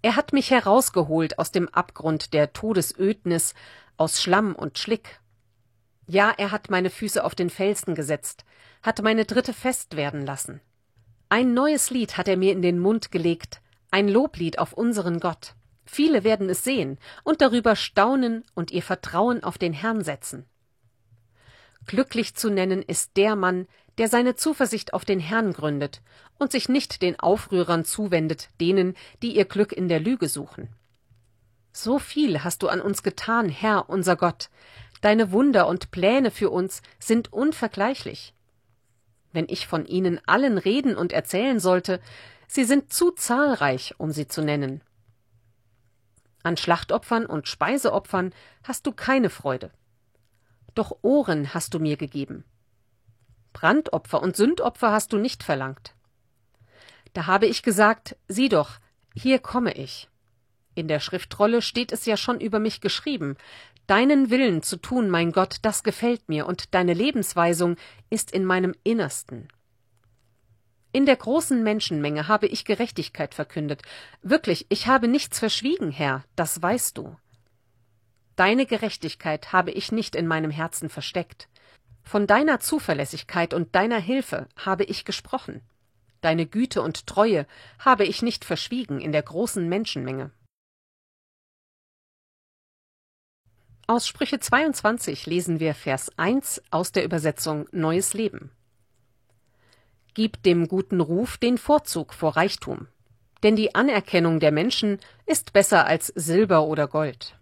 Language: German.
Er hat mich herausgeholt aus dem Abgrund der Todesödnis, aus Schlamm und Schlick. Ja, er hat meine Füße auf den Felsen gesetzt, hat meine Tritte fest werden lassen. Ein neues Lied hat er mir in den Mund gelegt, ein Loblied auf unseren Gott. Viele werden es sehen und darüber staunen und ihr Vertrauen auf den Herrn setzen. Glücklich zu nennen ist der Mann, der seine Zuversicht auf den Herrn gründet und sich nicht den Aufrührern zuwendet, denen, die ihr Glück in der Lüge suchen. So viel hast du an uns getan, Herr, unser Gott. Deine Wunder und Pläne für uns sind unvergleichlich. Wenn ich von ihnen allen reden und erzählen sollte, sie sind zu zahlreich, um sie zu nennen. An Schlachtopfern und Speiseopfern hast du keine Freude. Doch Ohren hast du mir gegeben. Brandopfer und Sündopfer hast du nicht verlangt. Da habe ich gesagt, sieh doch, hier komme ich. In der Schriftrolle steht es ja schon über mich geschrieben. Deinen Willen zu tun, mein Gott, das gefällt mir, und deine Lebensweisung ist in meinem Innersten. In der großen Menschenmenge habe ich Gerechtigkeit verkündet. Wirklich, ich habe nichts verschwiegen, Herr, das weißt du. Deine Gerechtigkeit habe ich nicht in meinem Herzen versteckt. Von deiner Zuverlässigkeit und deiner Hilfe habe ich gesprochen. Deine Güte und Treue habe ich nicht verschwiegen in der großen Menschenmenge. Aus Sprüche 22 lesen wir Vers 1 aus der Übersetzung Neues Leben. Gib dem guten Ruf den Vorzug vor Reichtum, denn die Anerkennung der Menschen ist besser als Silber oder Gold.